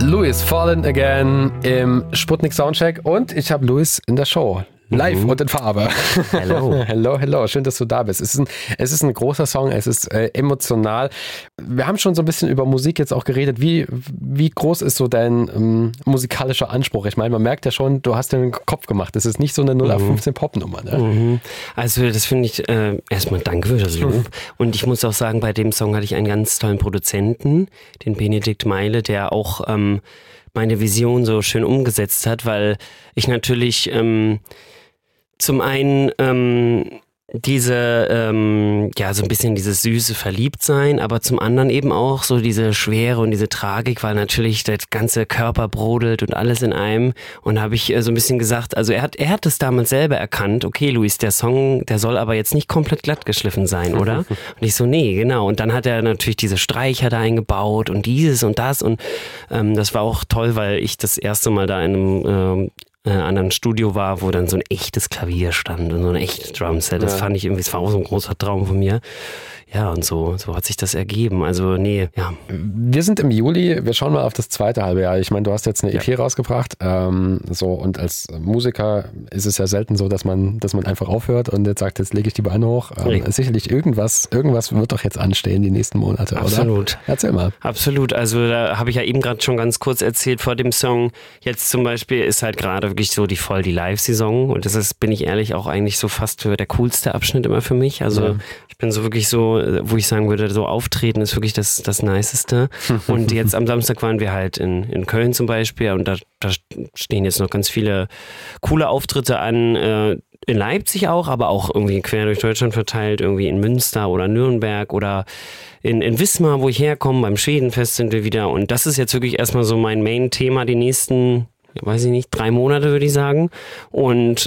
Louis, Fallen Again im Sputnik Soundcheck und ich habe Louis in der Show. Live und in Farbe. Hello. Hello. Schön, dass du da bist. Es ist ein großer Song, es ist emotional. Wir haben schon so ein bisschen über Musik jetzt auch geredet. Wie groß ist so dein musikalischer Anspruch? Ich meine, man merkt ja schon, du hast dir den Kopf gemacht. Das ist nicht so eine 0815 Popnummer. Ne? Also das finde ich, erstmal danke für das Lob. Und ich muss auch sagen, bei dem Song hatte ich einen ganz tollen Produzenten, den Benedikt Meile, der auch meine Vision so schön umgesetzt hat, weil ich natürlich zum einen diese, so ein bisschen dieses süße Verliebtsein, aber zum anderen eben auch so diese Schwere und diese Tragik, weil natürlich der ganze Körper brodelt und alles in einem. Und da habe ich so ein bisschen gesagt, also er hat es damals selber erkannt, okay Luis, der Song, der soll aber jetzt nicht komplett glatt geschliffen sein, oder? Und ich so, nee, genau. Und dann hat er natürlich diese Streicher da eingebaut und dieses und das und das war auch toll, weil ich das erste Mal da in einem anderen Studio war, wo dann so ein echtes Klavier stand und so ein echtes Drumset. Das fand ich irgendwie, das war auch so ein großer Traum von mir. Ja, und so hat sich das ergeben. Also, nee, ja. Wir sind im Juli, wir schauen mal auf das zweite halbe Jahr. Ich meine, du hast jetzt eine EP rausgebracht. Und als Musiker ist es ja selten so, dass man einfach aufhört und jetzt sagt, jetzt lege ich die Beine hoch. Sicherlich irgendwas wird doch jetzt anstehen die nächsten Monate, Absolut. Oder? Erzähl mal. Absolut. Also da habe ich ja eben gerade schon ganz kurz erzählt vor dem Song. Jetzt zum Beispiel ist halt gerade wirklich so die Live-Saison und das ist, bin ich ehrlich, auch eigentlich so fast der coolste Abschnitt immer für mich. Also ich bin so wirklich so, wo ich sagen würde, so auftreten ist wirklich das Niceste. Und jetzt am Samstag waren wir halt in Köln zum Beispiel und da stehen jetzt noch ganz viele coole Auftritte an, in Leipzig auch, aber auch irgendwie quer durch Deutschland verteilt, irgendwie in Münster oder Nürnberg oder in Wismar, wo ich herkomme, beim Schwedenfest sind wir wieder und das ist jetzt wirklich erstmal so mein Main-Thema die nächsten, weiß ich nicht, 3 Monate würde ich sagen und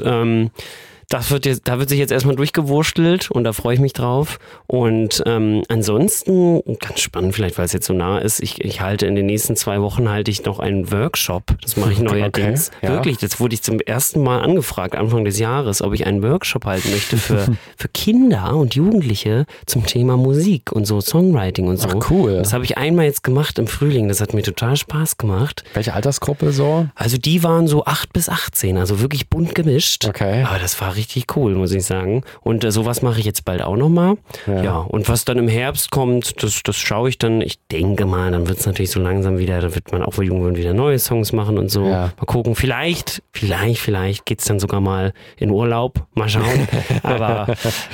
da wird sich jetzt erstmal durchgewurstelt und da freue ich mich drauf. Und ansonsten, ganz spannend vielleicht, weil es jetzt so nah ist, ich halte in den nächsten 2 Wochen halte ich noch einen Workshop. Das mache ich neuerdings. Okay, ja. Wirklich, das wurde ich zum ersten Mal angefragt, Anfang des Jahres, ob ich einen Workshop halten möchte für Kinder und Jugendliche zum Thema Musik und so Songwriting und so. Ach, cool. Das habe ich einmal jetzt gemacht im Frühling. Das hat mir total Spaß gemacht. Welche Altersgruppe so? Also die waren so 8 bis 18, also wirklich bunt gemischt. Okay. Aber das war richtig cool, muss ich sagen. Und sowas mache ich jetzt bald auch nochmal. Ja, und was dann im Herbst kommt, das schaue ich dann. Ich denke mal, dann wird es natürlich so langsam wieder, da wird man auch irgendwann wieder neue Songs machen und so. Ja. Mal gucken, vielleicht geht es dann sogar mal in Urlaub. Mal schauen. Aber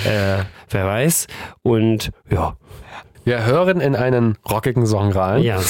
wer weiß. Und ja. Wir hören in einen rockigen Song rein. Ja,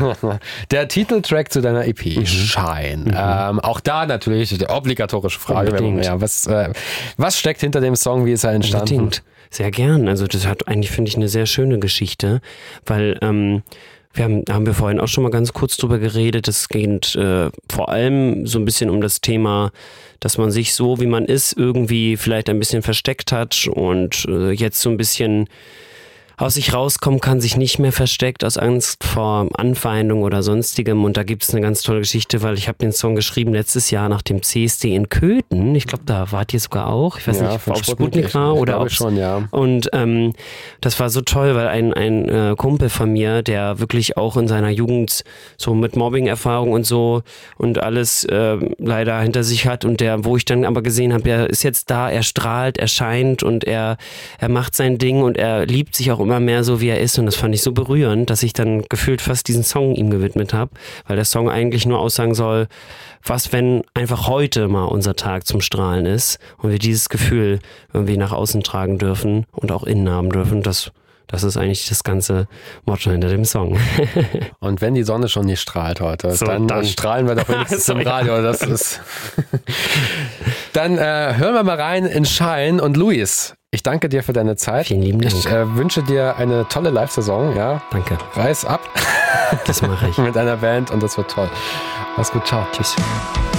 der Titeltrack zu deiner EP, Shine. Auch da natürlich die obligatorische Frage. Ja, was steckt hinter dem Song? Wie ist er entstanden? Unbedingt. Sehr gern. Also das hat eigentlich, finde ich, eine sehr schöne Geschichte, weil haben wir vorhin auch schon mal ganz kurz drüber geredet. Es geht vor allem so ein bisschen um das Thema, dass man sich so, wie man ist, irgendwie vielleicht ein bisschen versteckt hat und jetzt so ein bisschen aus sich rauskommen kann, sich nicht mehr versteckt aus Angst vor Anfeindung oder sonstigem. Und da gibt es eine ganz tolle Geschichte, weil ich habe den Song geschrieben letztes Jahr nach dem CSD in Köthen. Ich glaube, da wart ihr sogar auch. Ich weiß nicht, ob es Sputnik war oder ob schon, ja. Und das war so toll, weil ein Kumpel von mir, der wirklich auch in seiner Jugend so mit Mobbing-Erfahrung und so und alles leider hinter sich hat und wo ich dann aber gesehen habe, er ist jetzt da, er strahlt, er scheint und er macht sein Ding und er liebt sich auch immer mehr so, wie er ist und das fand ich so berührend, dass ich dann gefühlt fast diesen Song ihm gewidmet habe, weil der Song eigentlich nur aussagen soll, was wenn einfach heute mal unser Tag zum Strahlen ist und wir dieses Gefühl irgendwie nach außen tragen dürfen und auch innen haben dürfen, das ist eigentlich das ganze Motto hinter dem Song. Und wenn die Sonne schon nicht strahlt heute, so, dann strahlen wir doch wenigstens im Radio. Das ist dann hören wir mal rein in Shine und Louis. Ich danke dir für deine Zeit. Vielen lieben Dank. Ich wünsche dir eine tolle Live-Saison. Ja? Danke. Reiß ab. Das mache ich. Mit einer Band und das wird toll. Mach's gut. Ciao. Tschüss.